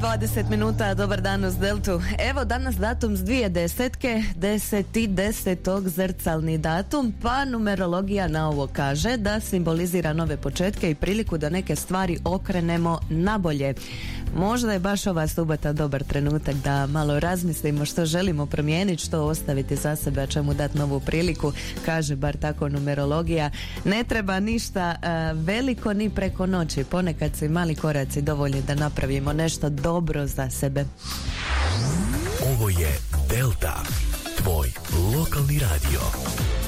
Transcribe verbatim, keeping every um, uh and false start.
dvadeset minuta, dobar dan uz Deltu. Evo danas datum s dvije desetke, deset i desetog zrcalni datum, pa numerologija na ovo kaže da simbolizira nove početke i priliku da neke stvari okrenemo na bolje. Možda je baš ova subota dobar trenutak da malo razmislimo što želimo promijeniti, što ostaviti za sebe, a čemu dati novu priliku, kaže bar tako numerologija. Ne treba ništa uh, veliko ni preko noći, ponekad su i mali koraci dovoljni da napravimo nešto dobro za sebe. Ovo je Delta, tvoj lokalni radio.